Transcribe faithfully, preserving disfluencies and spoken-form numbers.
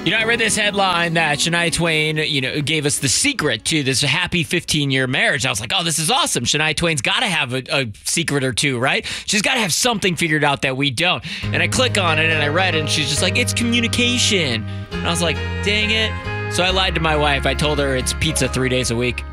You know, I read this headline that Shania Twain, you know, gave us the secret to this happy fifteen-year marriage. I was like, oh, this is awesome. Shania Twain's got to have a, a secret or two, right? She's got to have something figured out that we don't. And I click on it and I read it and she's just like, it's communication. And I was like, dang it. So I lied to my wife. I told her it's pizza three days a week.